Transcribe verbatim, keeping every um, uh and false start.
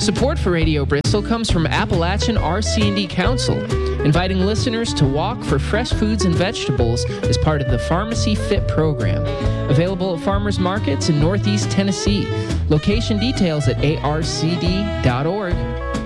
Support for Radio Bristol comes from Appalachian R C and D Council, inviting listeners to walk for fresh foods and vegetables as part of the Pharmacy Fit program. Available at farmers markets in Northeast Tennessee. Location details at A R C D dot org.